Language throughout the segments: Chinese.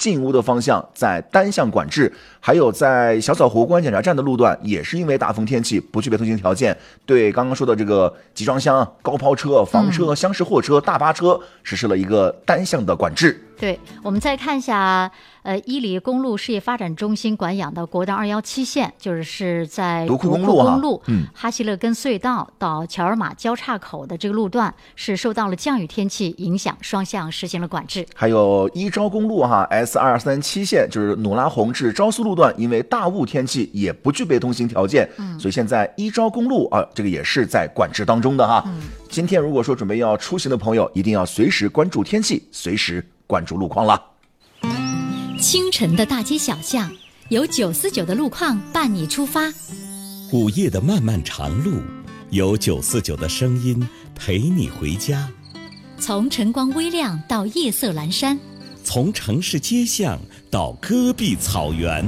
进屋的方向在单向管制，还有在小草湖公安检查站的路段也是因为大风天气不具备通行条件，对刚刚说的这个集装箱、高抛车、房车、厢式货车、大巴车实施了一个单向的管制。 对，我们再看一下，伊犁公路事业发展中心管养的国道217线，就是在独库公路哈希勒根隧道到乔尔玛交叉口的这个路段是受到了降雨天气影响，双向实行了管制。 还有伊昭公路S237线，就是努拉洪至昭苏路段，因为大雾天气也不具备通行条件，所以现在伊昭公路这个也是在管制当中的哈。今天如果说准备要出行的朋友，一定要随时关注天气，随时关注路况了。 清晨的大街小巷，有949的路况伴你出发； 午夜的漫漫长路，有949的声音陪你回家。 从晨光微亮到夜色阑珊， 从城市街巷到戈壁草原。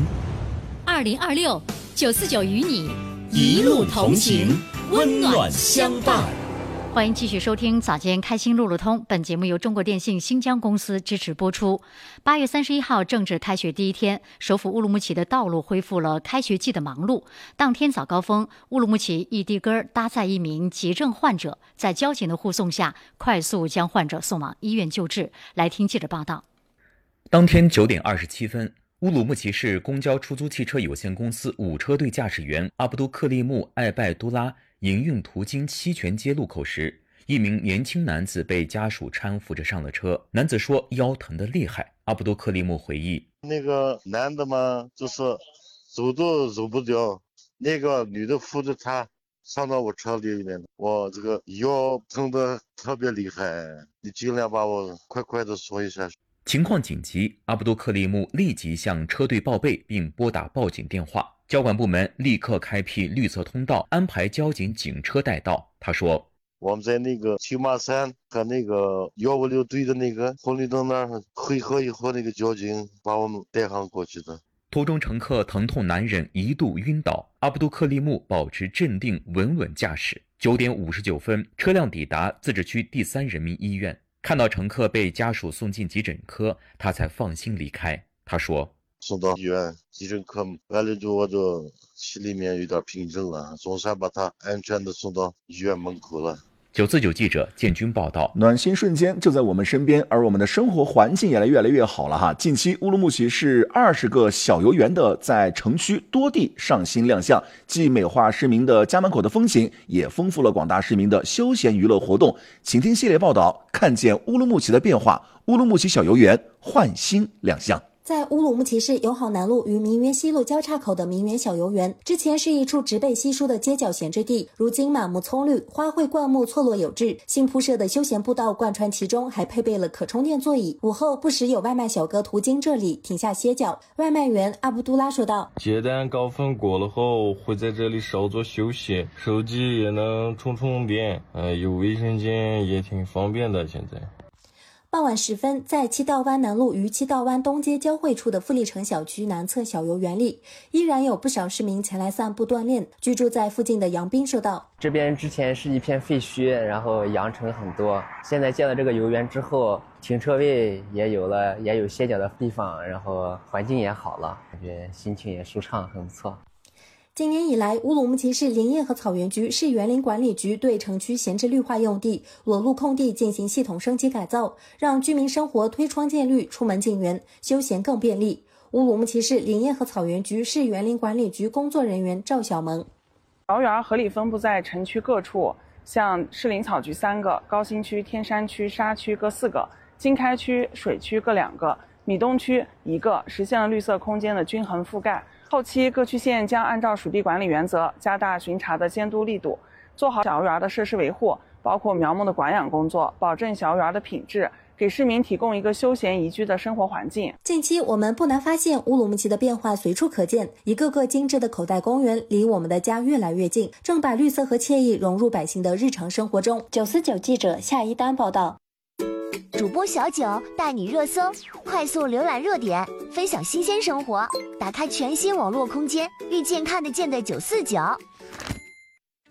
2026 949与你一路同行，温暖相伴。 欢迎继续收听早间开心路路通，本节目由中国电信新疆公司支持播出。8月31号正值开学第一天，首府乌鲁木齐的道路恢复了开学季的忙碌。当天早高峰，乌鲁木齐一地根搭载一名急症患者，在交警的护送下，快速将患者送往医院救治。来听记者报道。 当天9点27分，乌鲁木齐市公交出租汽车有限公司5车队驾驶员阿卜杜克利木·艾拜都拉营运途经西泉街路口时，一名年轻男子被家属搀扶着上了车。男子说腰疼得厉害。阿卜杜克利木回忆， 那个男的嘛，就是走都走不掉，那个女的扶着他上到我车里面，我这个腰疼得特别厉害，你尽量把我快快的送一下。 情况紧急，阿卜杜克利木立即向车队报备，并拨打报警电话。交管部门立刻开辟绿色通道，安排交警警车带道。他说， 我们在那个骑马山和那个156队的那个红绿灯那儿汇合以后，那个交警把我们带上过去的。 途中乘客疼痛难忍，一度晕倒。阿卜杜克利木保持镇定，稳稳驾驶。9点59分，车辆抵达自治区第3人民医院。看到乘客被家属送进急诊科，他才放心离开。他说， 送到医院急诊科完了之后，我就心里面有点平静了，总算把他安全的送到医院门口了。 949记者建军报道。 暖心瞬间就在我们身边，而我们的生活环境也越来越好了哈。近期乌鲁木齐市20个小游园的在城区多地上新亮相，既美化市民的家门口的风情，也丰富了广大市民的休闲娱乐活动。请听系列报道，看见乌鲁木齐的变化，乌鲁木齐小游园焕新亮相。 在乌鲁木齐市友好南路与明园西路交叉口的明园小游园，之前是一处植被稀疏的街角闲置地，如今满目葱绿，花卉灌木错落有致，新铺设的休闲步道贯穿其中，还配备了可充电座椅。午后不时有外卖小哥途经这里停下歇脚。外卖员阿卜杜拉说道， 接单高峰过了后会在这里稍作休息，手机也能充电，有卫生间也挺方便的。现在傍晚时分，在七道湾南路与七道湾东街交汇处的富力城小区南侧小游园里，依然有不少市民前来散步锻炼。居住在附近的杨斌说道， 这边之前是一片废墟，然后扬尘很多，现在建了这个游园之后，停车位也有了，也有歇脚的地方，然后环境也好了，感觉心情也舒畅，很不错。 今年以来，乌鲁木齐市林业和草原局、市园林管理局对城区闲置绿化用地、裸露空地进行系统升级改造，让居民生活推窗见绿、出门进园，休闲更便利。乌鲁木齐市林业和草原局市园林管理局工作人员赵小萌， 小园合理分布在城区各处，像市林草局3个，高新区、天山区、沙区各4个，经开区、水区各2个，米东区1个，实现了绿色空间的均衡覆盖。后期各区县将按照属地管理原则，加大巡查的监督力度，做好小游园的设施维护，包括苗木的管养工作，保证小游园的品质，给市民提供一个休闲宜居的生活环境。 近期我们不难发现，乌鲁木齐的变化随处可见，一个个精致的口袋公园离我们的家越来越近，正把绿色和惬意融入百姓的日常生活中。949记者夏一丹报道。 主播小九带你热搜，快速浏览热点，分享新鲜生活，打开全新网络空间，遇见看得见的949。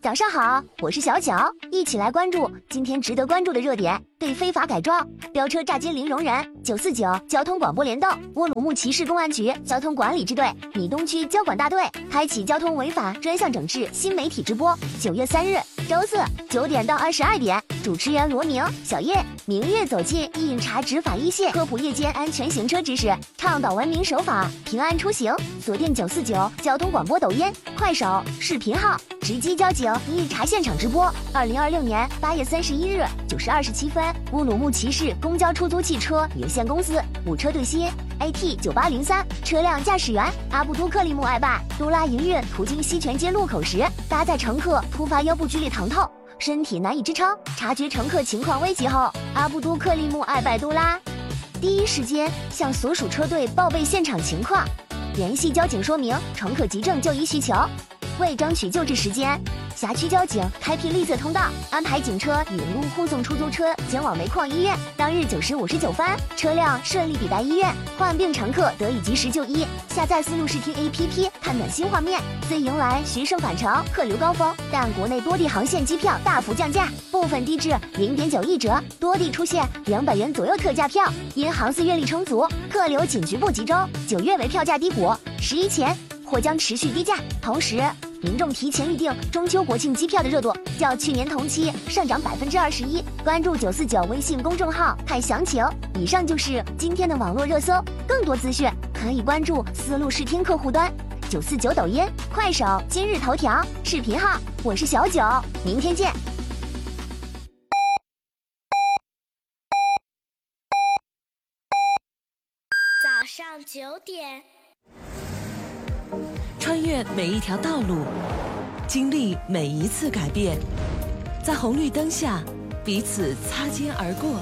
早上好，我是小巧，一起来关注今天值得关注的热点。对非法改装、飙车炸金零容忍。949交通广播联动乌鲁木齐市公安局交通管理支队、米东区交管大队开启交通违法专项整治新媒体直播。9月3日，周四9点到22点，主持人罗明、小叶明月走进印察执法一线，科普夜间安全行车知识，倡导文明守法，平安出行。锁定949交通广播抖音、快手视频号，直击交警印察现场直播。2026年8月31日9时27分，乌鲁木齐市公交出租汽车有限公司5车队新 AT9803 车辆驾驶员阿布都克利木艾拜都拉营运途经西泉街路口时，搭载乘客突发腰部剧烈疼痛，身体难以支撑，察觉乘客情况危急后，阿布都克利木艾拜都拉第一时间向所属车队报备现场情况，联系交警说明乘客急症就医需求。为争取救治时间，辖区交警开辟绿色通道，安排警车引路护送出租车前往煤矿医院。当日9时59分，车辆顺利抵达医院，患病乘客得以及时就医。下载丝路视听 APP 看暖心画面。虽迎来学生返程客流高峰，但国内多地航线机票大幅降价，部分低至0.9亿折，多地出现200元左右特价票。因航次阅历充足，客流仅局部集中。9月为票价低谷，11前或将持续低价。同时，民众提前预定中秋国庆机票的热度较去年同期上涨21%。关注949微信公众号看详情。以上就是今天的网络热搜，更多资讯可以关注丝路视听客户端、949抖音、快手、今日头条视频号。我是小九，明天见。 早上9点。 穿越每一条道路，经历每一次改变，在红绿灯下彼此擦肩而过，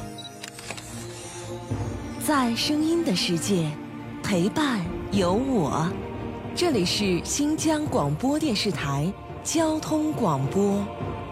在声音的世界陪伴有我。这里是新疆广播电视台交通广播。